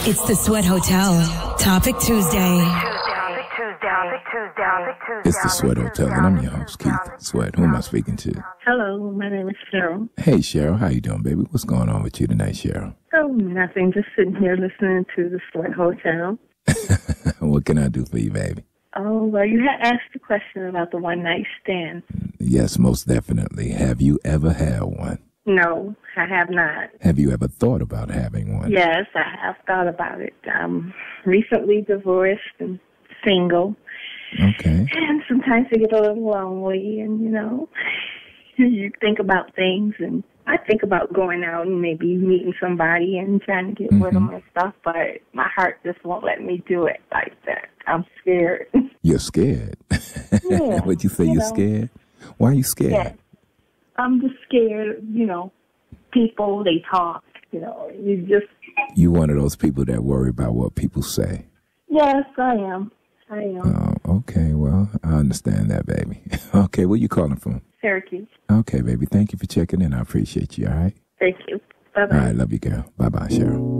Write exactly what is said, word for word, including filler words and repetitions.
It's the Sweat Hotel. Topic Tuesday. It's the Sweat Hotel, and I'm your host, Keith Sweat. Who am I speaking to? Hello, my name is Cheryl. Hey, Cheryl. How you doing, baby? What's going on with you tonight, Cheryl? Oh, nothing. Just sitting here listening to the Sweat Hotel. What can I do for you, baby? Oh, well, you had asked the question about the one-night stand. Yes, most definitely. Have you ever had one? No, I have not. Have you ever thought about having one? Yes, I have thought about it. I'm recently divorced and single. Okay. And sometimes I get a little lonely and, you know, you think about things. And I think about going out and maybe meeting somebody and trying to get Mm-hmm. with them and stuff. But my heart just won't let me do it like that. I'm scared. You're scared? Yeah. What'd you say, you you're know. scared? Why are you scared? Yeah. I'm just scared, you know, people, they talk, you know, you just... You one of those people that worry about what people say? Yes, I am. I am. Oh, okay. Well, I understand that, baby. Okay, where you calling from? Syracuse. Okay, baby. Thank you for checking in. I appreciate you, all right? Thank you. Bye-bye. All right, love you, girl. Bye-bye, Cheryl.